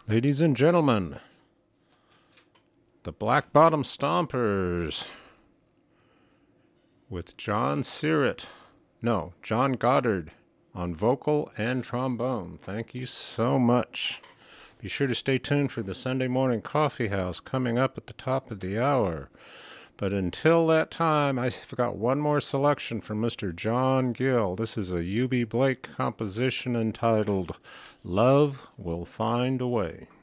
Ladies and gentlemen, the Black Bottom Stompers with John Goddard on vocal and trombone. Thank you so much. Be sure to stay tuned for the Sunday Morning Coffee House coming up at the top of the hour. But until that time, I've got one more selection from Mr. John Gill. This is a U.B. Blake composition entitled Love Will Find a Way.